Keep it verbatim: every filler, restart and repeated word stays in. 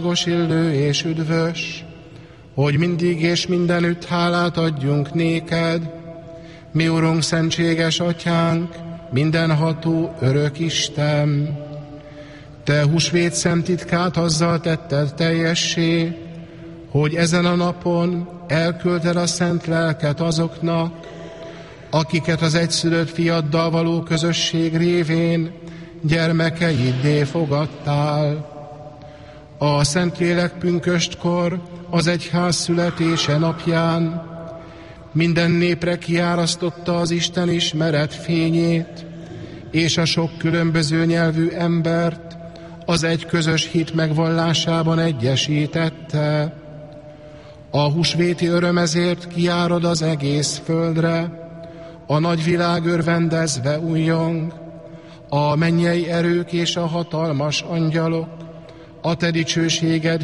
illő és üdvös, hogy mindig és mindenütt hálát adjunk néked, mi Urunk, szentséges Atyánk, mindenható örök Isten. Te húsvét szent titkát azzal tetted teljessé, hogy ezen a napon elküldted a szent lelket azoknak, akiket az egyszülött fiaddal való közösség révén gyermekeiddé fogadtál. A Szentlélek pünköstkor, az egyház születése napján minden népre kiárasztotta az Isten ismeret fényét, és a sok különböző nyelvű embert az egy közös hit megvallásában egyesítette. A húsvéti öröm ezért kiárad az egész földre, a nagy világ örvendezve újjong, a mennyei erők és a hatalmas angyalok a te dicsőséged